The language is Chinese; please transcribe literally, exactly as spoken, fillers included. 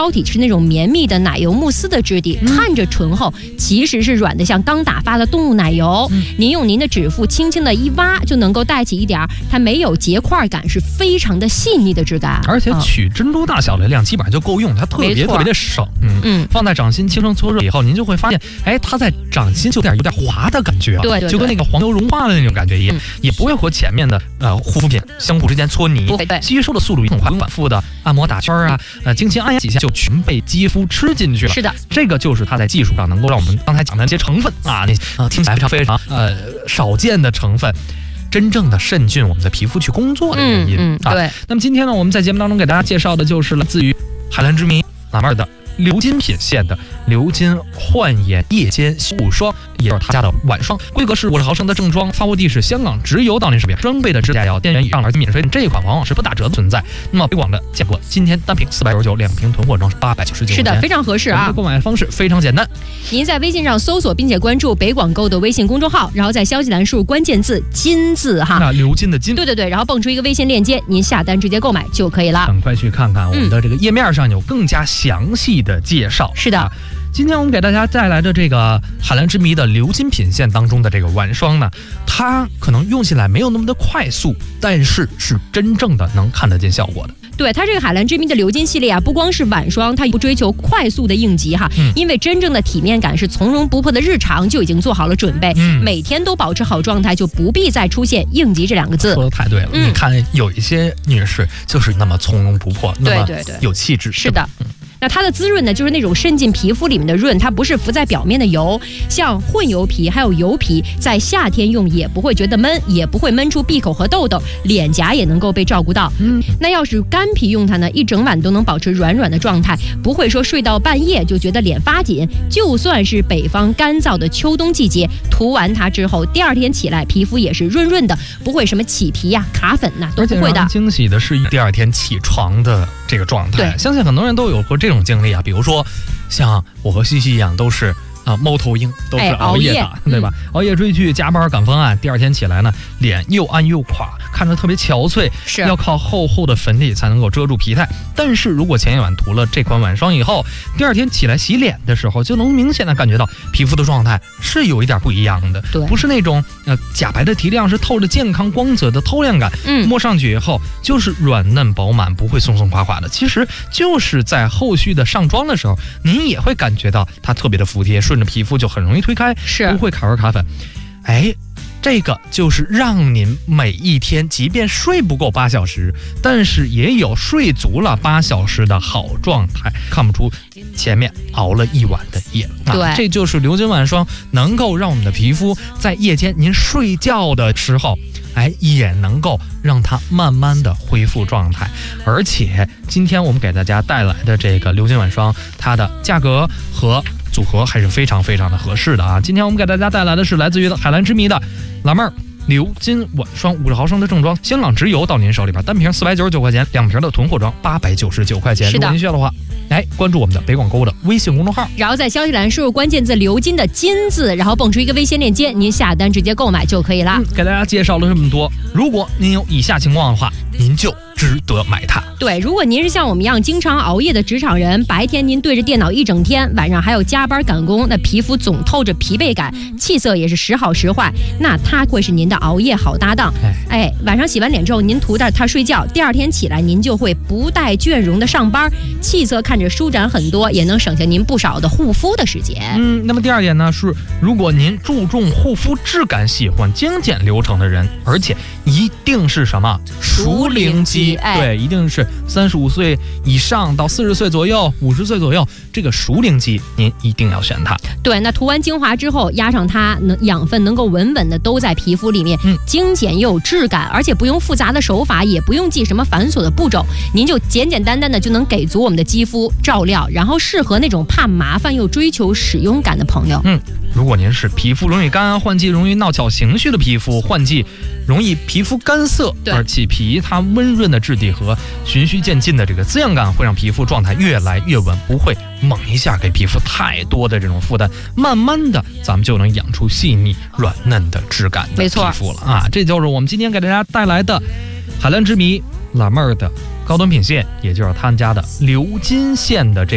膏体是那种绵密的奶油慕斯的质地，嗯、看着醇厚，其实是软的像刚打发的动物奶油。嗯、您用您的指腹轻轻的一挖，就能够带起一点，它没有结块感，是非常的细腻的质感。 而且取珍珠大小的量基本上就够用，它特别特别的省。嗯嗯，放在掌心轻声搓热以后，您就会发现，哎，它在掌心就有点有点滑的感觉啊， 对对对， 就跟那个黄油融化的那种感觉一样，嗯、也不会和前面的呃护肤品相互之间搓泥，吸收的速度很快，反复的按摩打圈啊，呃，轻轻按压几下就全被肌肤吃进去了。 是的， 这个就是它在技术上能够让我们刚才讲的那些成分啊，那呃听起来非常非常呃少见的成分，真正的渗进我们的皮肤去工作的原因。 嗯嗯、 啊。 对。 那么今天呢，我们在节目当中给大家介绍的就是来自于海蓝之谜老妹儿的鎏金品线的鎏金焕颜夜间修护霜，也就是他家的晚霜，规格是五十毫升的正装，发货地是香港，直邮到您手边。专柜的指甲油、电源以上而免税，这一款往往是不打折的存在。那么北广的价格，今天单瓶四百九十九，两瓶囤货装是八百九十九。 是的，非常合适啊！ 购买方式非常简单， 您在微信上搜索并且关注北广购的微信公众号，然后在消息栏输入关键字“金”字哈， 那鎏金的金， 对对对，然后蹦出一个微信链接，您下单直接购买就可以了。 赶快去看看我们的这个页面上有更加详细的介绍。 是的。 啊，今天我们给大家带来的这个海蓝之谜的鎏金品线当中的这个晚霜呢，它可能用起来没有那么的快速，但是是真正的能看得见效果的。 对，它这个海蓝之谜的鎏金系列啊，不光是晚霜，它不追求快速的应急哈，嗯、因为真正的体面感是从容不迫的日常就已经做好了准备，嗯、每天都保持好状态，就不必再出现应急这两个字。 说的太对了，嗯、你看有一些女士就是那么从容不迫，那么有气质。 是的。嗯，那它的滋润呢，就是那种渗进皮肤里面的润，它不是浮在表面的油。像混油皮还有油皮，在夏天用也不会觉得闷，也不会闷出闭口和痘痘，脸颊也能够被照顾到。嗯，那要是干皮用它呢，一整晚都能保持软软的状态，不会说睡到半夜就觉得脸发紧。就算是北方干燥的秋冬季节，涂完它之后，第二天起来皮肤也是润润的，不会什么起皮呀、啊、卡粉呐、啊、都不会的。 惊喜的是第二天起床的这个状态，相信很多人都有过这种经历啊，比如说像我和西西一样，都是啊猫头鹰，都是熬夜的，哎、对吧？嗯、熬夜追剧、加班赶方案，第二天起来呢，脸又暗又垮，看着特别憔悴， 是要靠厚厚的粉底才能够遮住疲态。但是如果前一晚涂了这款晚霜以后，第二天起来洗脸的时候，就能明显的感觉到皮肤的状态是有一点不一样的， 对， 不是那种呃假白的提亮，是透着健康光泽的透亮感。嗯，摸上去以后就是软嫩饱满，不会松松垮垮的。其实就是在后续的上妆的时候，您也会感觉到它特别的服帖，顺着皮肤就很容易推开， 是不会卡壳卡粉。哎。这个就是让您每一天即便睡不够八小时，但是也有睡足了八小时的好状态，看不出前面熬了一晚的夜。 对、 啊，这就是鎏金晚霜能够让我们的皮肤在夜间您睡觉的时候，哎，也能够让它慢慢的恢复状态。而且今天我们给大家带来的这个鎏金晚霜，它的价格和组合还是非常非常的合适的啊！今天我们给大家带来的是来自于海蓝之谜的老妹儿鎏金晚霜五十毫升的正装，香港直邮到您手里边，单瓶四百九十九块钱，两瓶的囤货装八百九十九块钱。如果您需要的话，来关注我们的北广购的微信公众号， 然后在消息栏输入关键字鎏金的金字，然后蹦出一个微信链接，您下单直接购买就可以了。 嗯、给大家介绍了这么多，如果您有以下情况的话，您就值得买它。 对，如果您是像我们一样经常熬夜的职场人，白天您对着电脑一整天，晚上还有加班赶工，那皮肤总透着疲惫感，气色也是时好时坏，那它会是您的熬夜好搭档。哎，晚上洗完脸之后，您涂点它睡觉，第二天起来您就会不带倦容的上班，气色看着舒展很多，也能省下您不少的护肤的时间。 嗯，那么第二点呢是，如果您注重护肤质感，喜欢精简流程的人，而且一定是什么熟龄肌， 哎、 对，一定是三十五岁以上到四十岁左右、五十岁左右，这个熟龄肌您一定要选它。 对，那涂完精华之后，压上它，能养分能够稳稳的都在皮肤里面，嗯，精简又有质感，而且不用复杂的手法，也不用记什么繁琐的步骤，您就简简单单的就能给足我们的肌肤照料，然后适合那种怕麻烦又追求使用感的朋友。 嗯，如果您是皮肤容易干、换季容易闹巧情绪的皮肤，换季容易皮肤干涩而起皮，它温润的质地和循序渐进的这个滋养感，会让皮肤状态越来越稳，不会猛一下给皮肤太多的这种负担，慢慢的咱们就能养出细腻软嫩的质感的皮肤了啊！这就是我们今天给大家带来的海蓝之谜老妹儿的高端品线，也就是他们家的鎏金线的这